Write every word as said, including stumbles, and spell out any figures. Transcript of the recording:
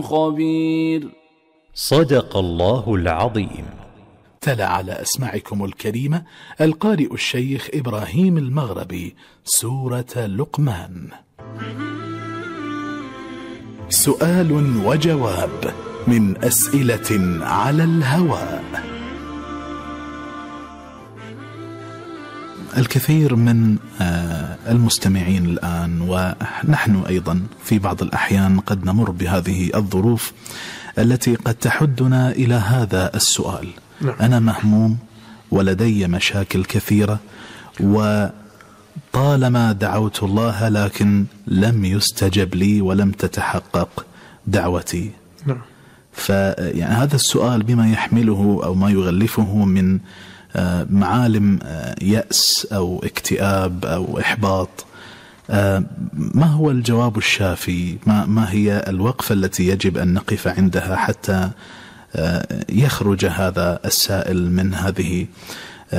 خبير. صدق الله العظيم. تلا على أسماعكم الكريمة القارئ الشيخ إبراهيم المغربي سورة لقمان. سؤال وجواب من أسئلة على الهواء. الكثير من المستمعين الآن ونحن أيضا في بعض الأحيان قد نمر بهذه الظروف التي قد تحدنا إلى هذا السؤال. أنا مهموم ولدي مشاكل كثيرة وطالما دعوت الله لكن لم يستجب لي ولم تتحقق دعوتي. فيعني هذا السؤال بما يحمله أو ما يغلفه من معالم يأس أو اكتئاب أو إحباط، ما هو الجواب الشافي؟ ما, ما هي الوقفة التي يجب أن نقف عندها حتى يخرج هذا السائل من هذه